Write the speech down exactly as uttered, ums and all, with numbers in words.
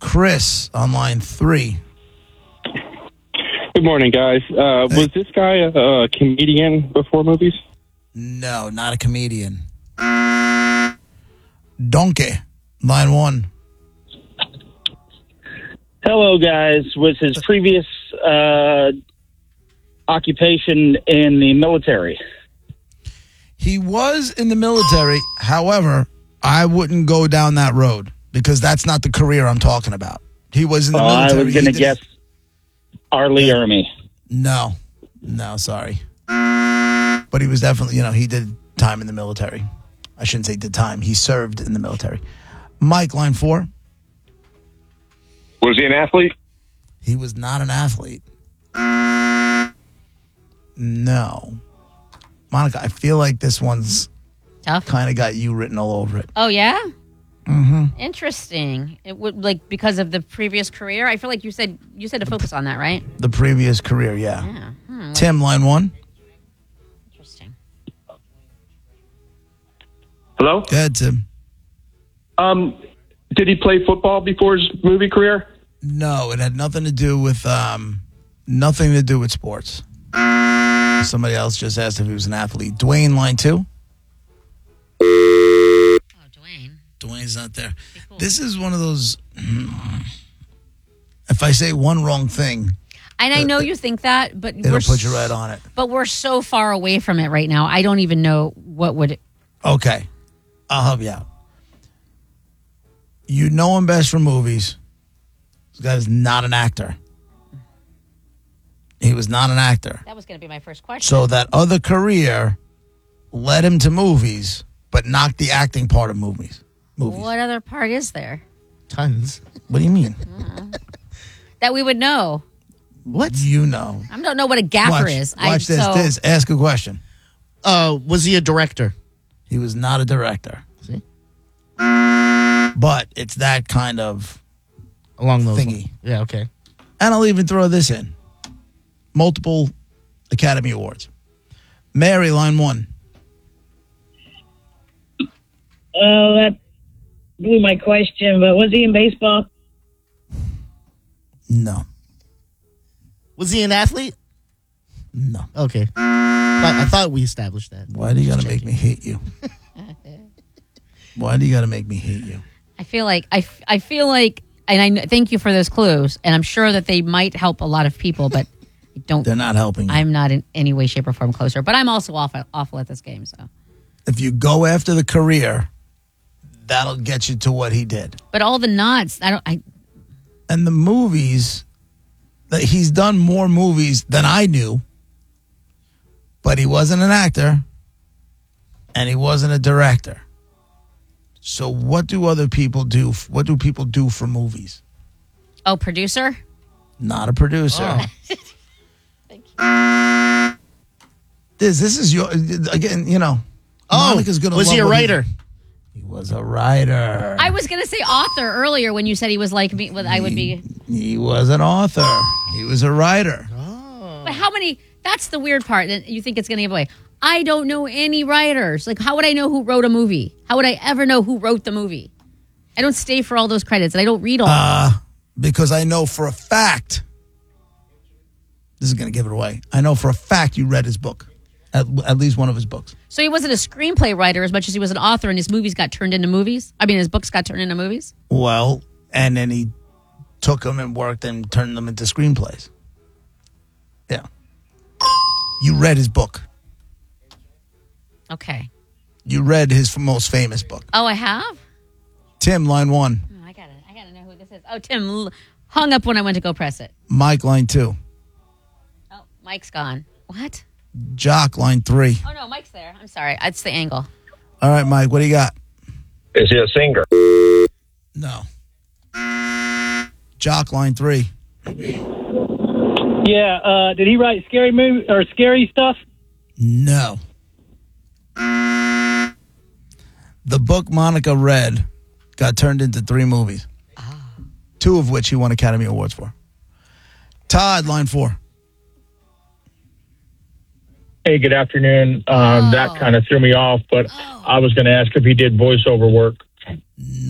Chris on line three. Good morning, guys. Uh, Hey. Was this guy a, a comedian before movies? No, not a comedian. Donkey, line one. Hello, guys. Was his previous uh, occupation in the military? He was in the military. However, I wouldn't go down that road because that's not the career I'm talking about. He was in the Oh, I military. was going He to did- guess Arlie Ermy. No, no, sorry. But he was definitely, you know, he did time in the military. I shouldn't say did time. He served in the military. Mike, line four. Was he an athlete? He was not an athlete. No. Monica, I feel like this one's Tough. kind of got you written all over it. Oh, yeah? Mm-hmm. Interesting. It would like because of the previous career. I feel like you said you said to focus on that, right? The previous career, yeah. Yeah. Hmm, Tim, line one. interesting. Hello? Go ahead, Tim. Um, did he play football before his movie career? No, it had nothing to do with um, nothing to do with sports. Somebody else just asked if he was an athlete. Dwayne, line two. Oh, Dwayne. Dwayne's not there. Be cool. This is one of those. If I say one wrong thing, And I know you think that, but it'll we're put you right on it. But we're so far away from it right now. I don't even know what would. Okay, I'll help you out. You know him best from movies. This guy's not an actor. He was not an actor. That was going to be my first question. So that other career led him to movies, but knocked the acting part of movies. Movies. What other part is there Tons. What do you mean? that we would know? What? You know. I don't know what a gaffer Watch, is. watch I, this. so, This. Ask a question. Uh, was he a director? He was not a director. See? But it's that kind of Along those Thingy. lines. Yeah, okay. And I'll even throw this in. Multiple Academy Awards. Mary, line one. Oh, that blew my question, but was he in baseball? No. Was he an athlete? No. Okay. I, I thought we established that. Why do you got to make me hate you? Why do you got to make me hate you? I feel like I, f- I feel like, and I kn- thank you for those clues, and I'm sure that they might help a lot of people, but I don't. They're not helping you. I'm not in any way, shape, or form closer. But I'm also awful, awful at this game. So, If you go after the career, that'll get you to what he did. but all the nods, I don't. I And the movies, that he's done more movies than I knew, but he wasn't an actor and he wasn't a director. So what do other people do? What do people do for movies? oh, producer. Not a producer. Oh. Thank you. This this is your again. You know, Oh, Monica's gonna was love he a what writer? He was a writer. I was gonna say author earlier when you said he was like me. Well, I would be. He was an author. He was a writer. But how many? That's the weird part that you think it's going to give away. I don't know any writers. Like, how would I know who wrote a movie? How would I ever know who wrote the movie? I don't stay for all those credits, and I don't read all. Uh, because I know for a fact, this is going to give it away. I know for a fact you read his book, at, at least one of his books. So he wasn't a screenplay writer as much as he was an author, and his movies got turned into movies. I mean, his books got turned into movies. Well, and then he took them and worked and turned them into screenplays. Yeah. You read his book. Okay. You read his most famous book. Oh, I have. Tim, line one. Oh, I gotta, I gotta know who this is. Oh, Tim l- hung up when I went to go press it. Mike, line two. Oh, Mike's gone. What? Jock, line three. Oh no, Mike's there. I'm sorry. It's the angle. All right, Mike, what do you got? Is he a singer? No. Jock, line three. Yeah, uh, did he write scary movie or scary stuff? No. The book Monica read got turned into three movies. Two of which he won Academy Awards for. Todd, line four. Hey, good afternoon. Um, Oh. That kind of threw me off, but Oh. I was going to ask if he did voiceover work.